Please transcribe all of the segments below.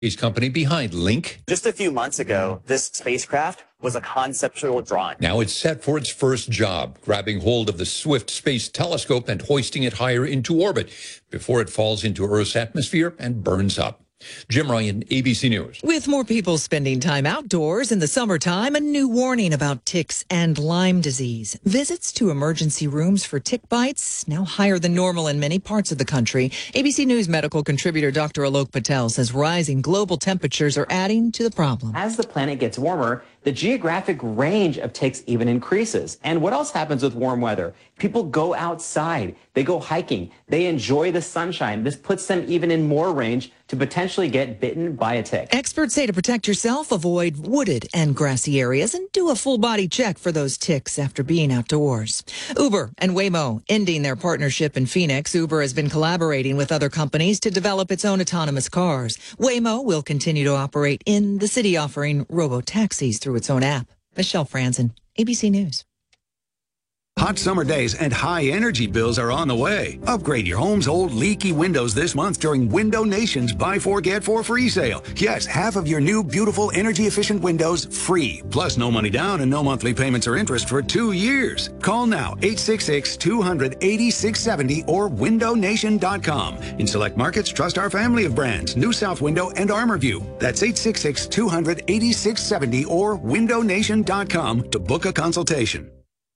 company behind Link. Just a few months ago, this spacecraft was a conceptual drawing. Now it's set for its first job, grabbing hold of the Swift Space Telescope and hoisting it higher into orbit before it falls into Earth's atmosphere and burns up. Jim Ryan, ABC News. With more people spending time outdoors in the summertime, a new warning about ticks and Lyme disease. Visits to emergency rooms for tick bites now higher than normal in many parts of the country. ABC News medical contributor Dr. Alok Patel says rising global temperatures are adding to the problem. As the planet gets warmer, the geographic range of ticks even increases. And what else happens with warm weather? People go outside, they go hiking, they enjoy the sunshine. This puts them even in more range to potentially get bitten by a tick. Experts say to protect yourself, avoid wooded and grassy areas and do a full body check for those ticks after being outdoors. Uber and Waymo ending their partnership in Phoenix. Uber has been collaborating with other companies to develop its own autonomous cars. Waymo will continue to operate in the city, offering robo-taxis through its own app. Michelle Franzen, ABC News. Hot summer days and high energy bills are on the way. Upgrade your home's old leaky windows this month during Window Nation's Buy 4 Get 4 free sale. Yes, half of your new beautiful energy efficient windows free. Plus no money down and no monthly payments or interest for 2 years. Call now 866-200-8670 or windownation.com. In select markets, trust our family of brands, New South Window and ArmorView. That's 866-200-8670 or windownation.com to book a consultation.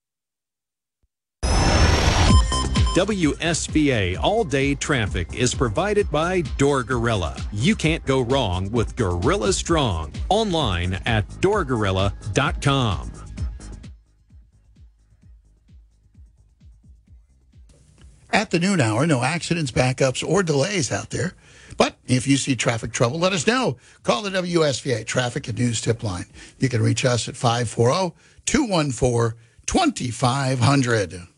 WSVA all-day traffic is provided by Door Gorilla. You can't go wrong with Gorilla Strong. Online at doorgorilla.com. At the noon hour, no accidents, backups, or delays out there. But if you see traffic trouble, let us know. Call the WSVA Traffic and News Tip Line. You can reach us at 540-214-2500.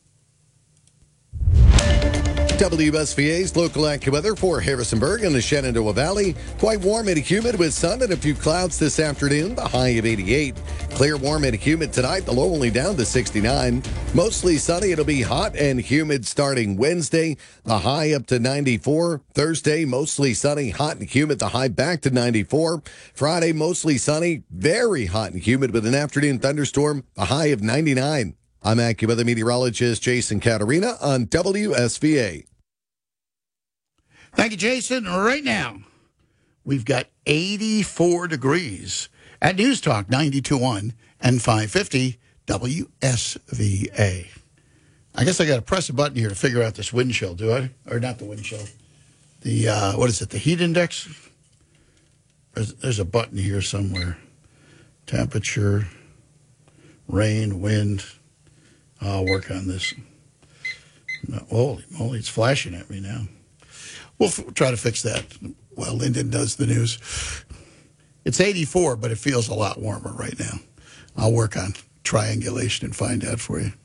WSVA's local AccuWeather for Harrisonburg and the Shenandoah Valley. Quite warm and humid with sun and a few clouds this afternoon, the high of 88. Clear, warm, and humid tonight, the low only down to 69. Mostly sunny, it'll be hot and humid starting Wednesday, the high up to 94. Thursday, mostly sunny, hot and humid, the high back to 94. Friday, mostly sunny, very hot and humid with an afternoon thunderstorm, the high of 99. I'm AccuWeather meteorologist Jason Caterina on WSVA. Thank you, Jason. Right now, we've got 84 degrees at News Talk 92.1 and 550 WSVA. I guess I got to press a button here to figure out this wind chill, do I? Or not the wind chill. The, what is it, the heat index? There's a button here somewhere. Temperature, rain, wind. I'll work on this. No, holy moly, it's flashing at me now. We'll try to fix that while Lyndon does the news. It's 84, but it feels a lot warmer right now. I'll work on triangulation and find out for you.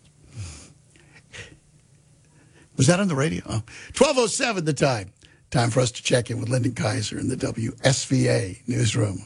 Was that on the radio? Oh. 12:07 the time. Time for us to check in with Lyndon Kaiser in the WSVA newsroom.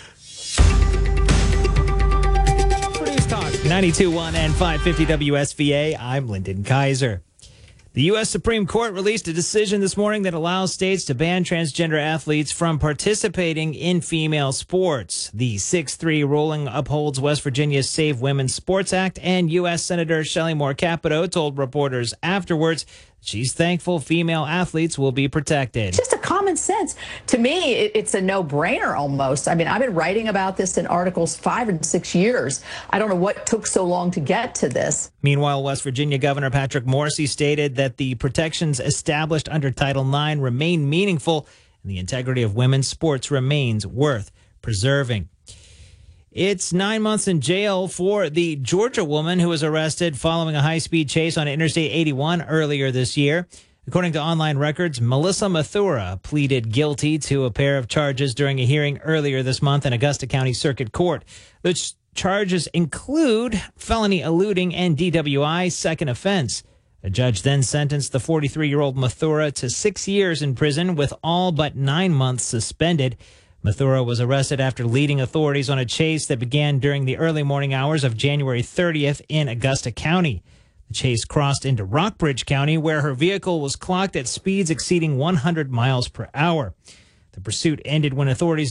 92.1 and 550 WSVA. I'm Lyndon Kaiser. The U.S. Supreme Court released a decision this morning that allows states to ban transgender athletes from participating in female sports. The 6-3 ruling upholds West Virginia's Save Women's Sports Act, and U.S. Senator Shelley Moore Capito told reporters afterwards she's thankful female athletes will be protected. Just a common sense. To me, it's a no-brainer almost. I mean, I've been writing about this in articles 5 and 6 years. I don't know what took so long to get to this. Meanwhile, West Virginia Governor Patrick Morrisey stated that the protections established under Title IX remain meaningful and the integrity of women's sports remains worth preserving. It's 9 months in jail for the Georgia woman who was arrested following a high-speed chase on Interstate 81 earlier this year. According to online records, Melissa Mathura pleaded guilty to a pair of charges during a hearing earlier this month in Augusta County Circuit Court. The charges include felony eluding and DWI, second offense. A judge then sentenced the 43-year-old Mathura to 6 years in prison with all but 9 months suspended. Mathura was arrested after leading authorities on a chase that began during the early morning hours of January 30th in Augusta County. The chase crossed into Rockbridge County, where her vehicle was clocked at speeds exceeding 100 miles per hour. The pursuit ended when authorities